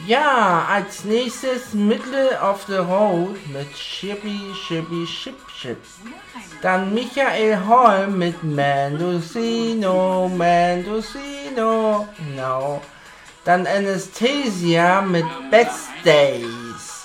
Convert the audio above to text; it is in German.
Ja, als nächstes Middle of the Road mit Shippy Shippy Ship Ship. Dann Michael Holm mit Mendocino, Mendocino, no. Dann Anastasia mit Best Days.